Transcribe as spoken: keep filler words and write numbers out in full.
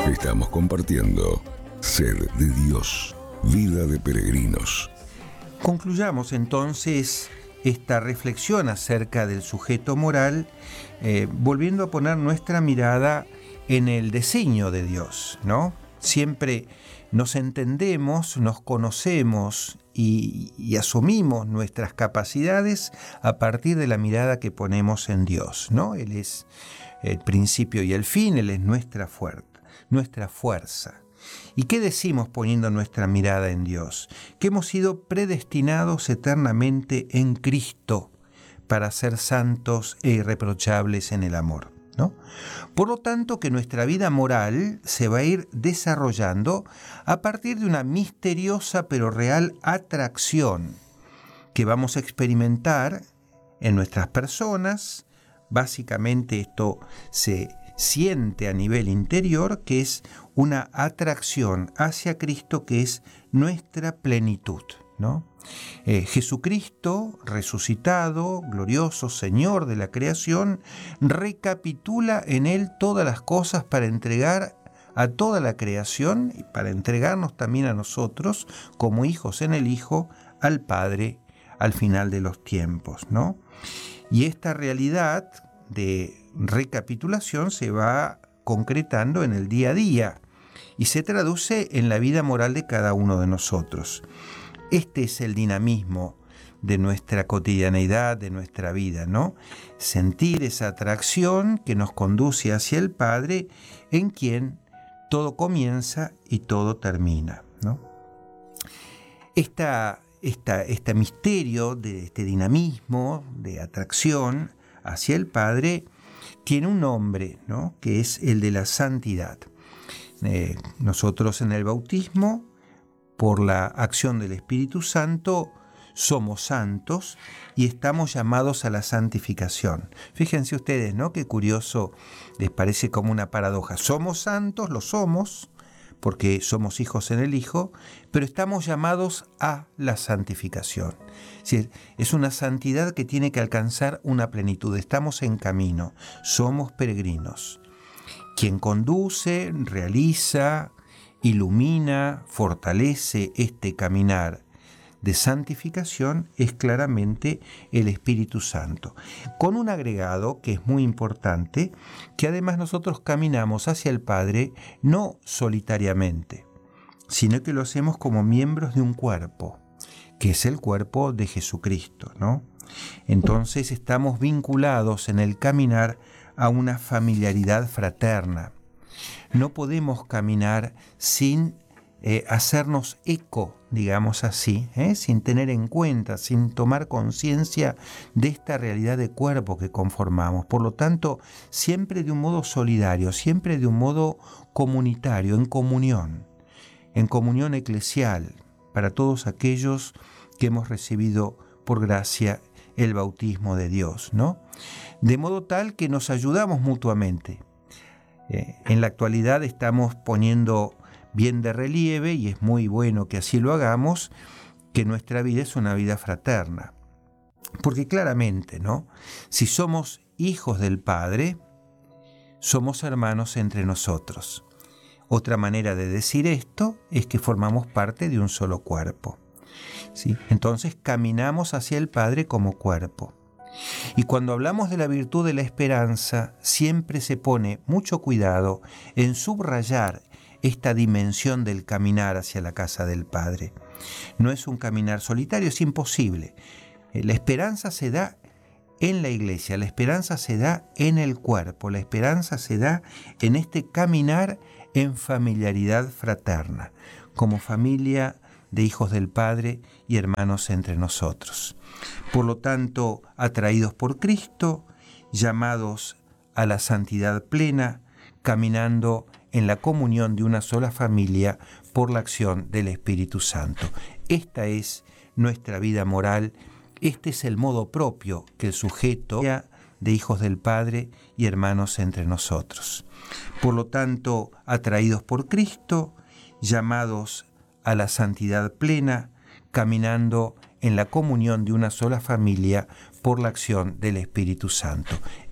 Estamos compartiendo Sed de Dios, Vida de Peregrinos. Concluyamos entonces esta reflexión acerca del sujeto moral, eh, volviendo a poner nuestra mirada en el diseño de Dios, ¿no? Siempre nos entendemos, nos conocemos y, y asumimos nuestras capacidades a partir de la mirada que ponemos en Dios, ¿no? Él es el principio y el fin, Él es nuestra fuerza, nuestra fuerza. ¿Y qué decimos poniendo nuestra mirada en Dios? Que hemos sido predestinados eternamente en Cristo para ser santos e irreprochables en el amor, ¿no? Por lo tanto, que nuestra vida moral se va a ir desarrollando a partir de una misteriosa pero real atracción que vamos a experimentar en nuestras personas. Básicamente esto se siente a nivel interior, que es una atracción hacia Cristo que es nuestra plenitud, ¿no? Eh, Jesucristo, resucitado, glorioso Señor de la creación, recapitula en Él todas las cosas para entregar a toda la creación y para entregarnos también a nosotros, como hijos en el Hijo, al Padre al final de los tiempos, ¿no? Y esta realidad de recapitulación se va concretando en el día a día y se traduce en la vida moral de cada uno de nosotros. Este es el dinamismo de nuestra cotidianeidad, de nuestra vida, ¿no? Sentir esa atracción que nos conduce hacia el Padre, en quien todo comienza y todo termina, ¿no? Esta, esta, este misterio de este dinamismo, de atracción hacia el Padre, tiene un nombre, ¿no? Que es el de la santidad. Eh, nosotros en el bautismo, por la acción del Espíritu Santo, somos santos y estamos llamados a la santificación. Fíjense ustedes, ¿no? Qué curioso, les parece como una paradoja. Somos santos, lo somos, porque somos hijos en el Hijo, pero estamos llamados a la santificación. Es una santidad que tiene que alcanzar una plenitud. Estamos en camino, somos peregrinos. Quien conduce, realiza, ilumina, fortalece este caminar de santificación es claramente el Espíritu Santo. Con un agregado que es muy importante, que además nosotros caminamos hacia el Padre no solitariamente, sino que lo hacemos como miembros de un cuerpo, que es el cuerpo de Jesucristo, ¿no? Entonces estamos vinculados en el caminar a una familiaridad fraterna. No podemos caminar sin eh, hacernos eco, digamos así, ¿eh? sin tener en cuenta, sin tomar conciencia de esta realidad de cuerpo que conformamos. Por lo tanto, siempre de un modo solidario, siempre de un modo comunitario, en comunión, en comunión eclesial, para todos aquellos que hemos recibido por gracia el bautismo de Dios, ¿no? De modo tal que nos ayudamos mutuamente. Eh, en la actualidad estamos poniendo bien de relieve, y es muy bueno que así lo hagamos, que nuestra vida es una vida fraterna. Porque claramente, ¿no? Si somos hijos del Padre, somos hermanos entre nosotros. Otra manera de decir esto es que formamos parte de un solo cuerpo, ¿sí? Entonces caminamos hacia el Padre como cuerpo. Y cuando hablamos de la virtud de la esperanza, siempre se pone mucho cuidado en subrayar esta dimensión del caminar hacia la casa del Padre. No es un caminar solitario, es imposible. La esperanza se da en la iglesia, la esperanza se da en el cuerpo, la esperanza se da en este caminar en familiaridad fraterna, como familia de hijos del Padre y hermanos entre nosotros. Por lo tanto, atraídos por Cristo, llamados a la santidad plena, caminando en la comunión de una sola familia por la acción del Espíritu Santo. Esta es nuestra vida moral, este es el modo propio que el sujeto de hijos del Padre y hermanos entre nosotros. Por lo tanto, atraídos por Cristo, llamados a la santidad plena, caminando en la comunión de una sola familia por la acción del Espíritu Santo.